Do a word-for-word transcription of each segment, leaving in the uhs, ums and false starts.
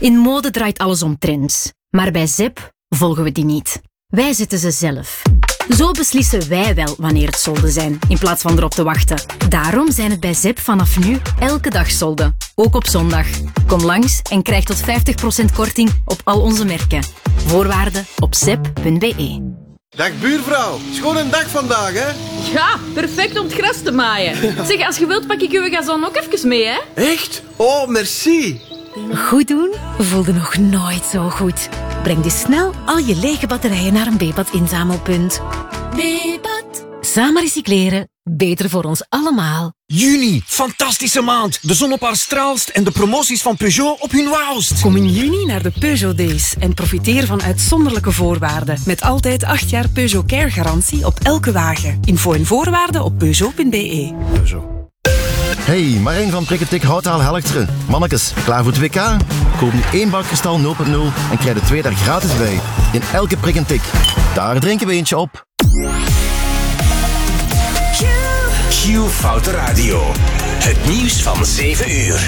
In mode draait alles om trends. Maar bij Zep volgen we die niet. Wij zetten ze zelf. Zo beslissen wij wel wanneer het solden zijn, in plaats van erop te wachten. Daarom zijn het bij Zep vanaf nu elke dag solden. Ook op zondag. Kom langs en krijg tot vijftig procent korting op al onze merken. Voorwaarden op zep punt be. Dag buurvrouw, schoon een dag vandaag, hè? Ja, perfect om het gras te maaien. Zeg, als je wilt pak ik uw gazon ook even mee, hè? Echt? Oh, merci. Goed doen voelde nog nooit zo goed. Breng dus snel al je lege batterijen naar een Bepat-inzamelpunt. Bepat. Samen recycleren, beter voor ons allemaal. Juni, fantastische maand. De zon op haar straalst en de promoties van Peugeot op hun wauwst. Kom in juni naar de Peugeot Days en profiteer van uitzonderlijke voorwaarden. Met altijd acht jaar Peugeot Care garantie op elke wagen. Info en voorwaarden op peugeot punt be. Peugeot. Hey, Marijn van Prikketik Houtaal Helchteren. Mannekes, klaar voor het W K? Koop nu één bak Kristal nul punt nul en krijg er twee daar gratis bij. In elke prik en tik. Daar drinken we eentje op. Q Foute Radio. Het nieuws van zeven uur.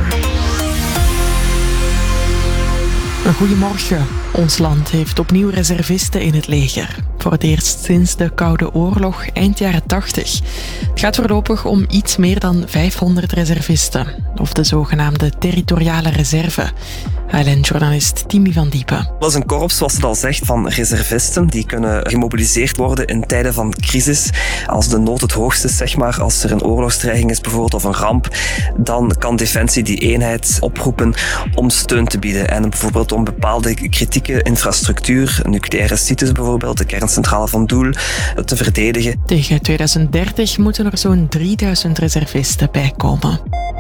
Goedemorgen. Ons land heeft opnieuw reservisten in het leger. Voor het eerst sinds de Koude Oorlog eind jaren tachtig. Het gaat voorlopig om iets meer dan vijfhonderd reservisten. Of de zogenaamde territoriale reserve. H L N-journalist Timmy van Diepen. Dat is een korps, zoals het al zegt, van reservisten. Die kunnen gemobiliseerd worden in tijden van crisis. Als de nood het hoogst is, zeg maar, als er een oorlogsdreiging is bijvoorbeeld of een ramp, dan kan Defensie die eenheid oproepen om steun te bieden. En bijvoorbeeld om bepaalde kritieke infrastructuur, nucleaire sites bijvoorbeeld, de kerncentrale van Doel, te verdedigen. Tegen tweeduizend dertig moeten er zo'n drieduizend reservisten bijkomen.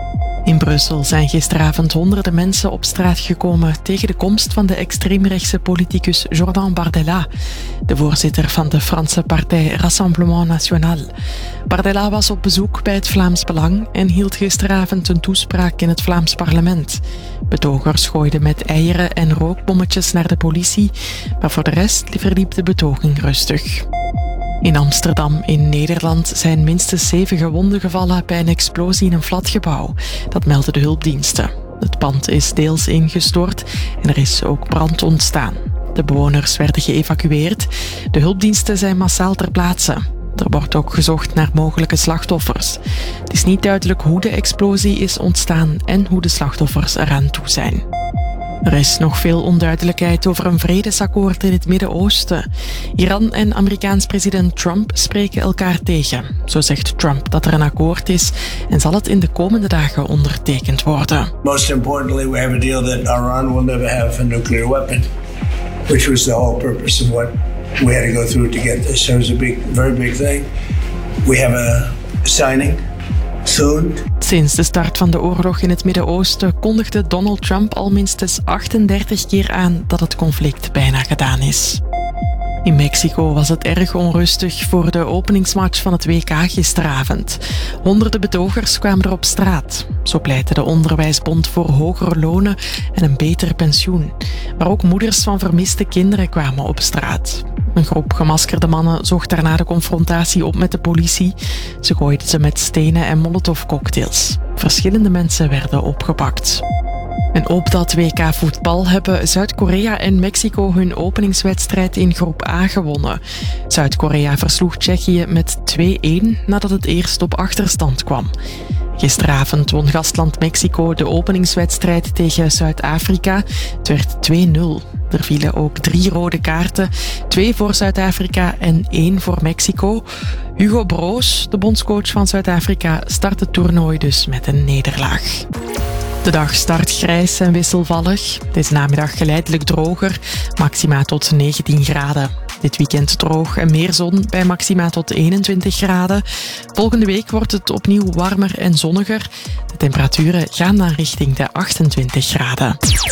In Brussel zijn gisteravond honderden mensen op straat gekomen tegen de komst van de extreemrechtse politicus Jordan Bardella, de voorzitter van de Franse partij Rassemblement National. Bardella was op bezoek bij het Vlaams Belang en hield gisteravond een toespraak in het Vlaams parlement. Betogers gooiden met eieren en rookbommetjes naar de politie, maar voor de rest verliep de betoging rustig. In Amsterdam, in Nederland, zijn minstens zeven gewonden gevallen bij een explosie in een flatgebouw. Dat melden de hulpdiensten. Het pand is deels ingestort en er is ook brand ontstaan. De bewoners werden geëvacueerd. De hulpdiensten zijn massaal ter plaatse. Er wordt ook gezocht naar mogelijke slachtoffers. Het is niet duidelijk hoe de explosie is ontstaan en hoe de slachtoffers eraan toe zijn. Er is nog veel onduidelijkheid over een vredesakkoord in het Midden-Oosten. Iran en Amerikaans president Trump spreken elkaar tegen. Zo zegt Trump dat er een akkoord is en zal het in de komende dagen ondertekend worden. Most importantly, we have a deal that Iran will never have a nuclear weapon, which was the whole purpose of what we had to go through to get this. So it was a big, very big thing. We have a signing soon. Sinds de start van de oorlog in het Midden-Oosten kondigde Donald Trump al minstens achtendertig keer aan dat het conflict bijna gedaan is. In Mexico was het erg onrustig voor de openingsmatch van het W K gisteravond. Honderden betogers kwamen er op straat. Zo pleitte de Onderwijsbond voor hogere lonen en een beter pensioen. Maar ook moeders van vermiste kinderen kwamen op straat. Een groep gemaskerde mannen zocht daarna de confrontatie op met de politie. Ze gooiden ze met stenen en molotovcocktails. Verschillende mensen werden opgepakt. En op dat W K voetbal hebben Zuid-Korea en Mexico hun openingswedstrijd in groep A gewonnen. Zuid-Korea versloeg Tsjechië met twee-een nadat het eerst op achterstand kwam. Gisteravond won gastland Mexico de openingswedstrijd tegen Zuid-Afrika. Het werd twee-nul. Er vielen ook drie rode kaarten, twee voor Zuid-Afrika en één voor Mexico. Hugo Broos, de bondscoach van Zuid-Afrika, start het toernooi dus met een nederlaag. De dag start grijs en wisselvallig. Deze namiddag geleidelijk droger, maxima tot negentien graden. Dit weekend droog en meer zon bij maxima tot eenentwintig graden. Volgende week wordt het opnieuw warmer en zonniger. De temperaturen gaan dan richting de achtentwintig graden.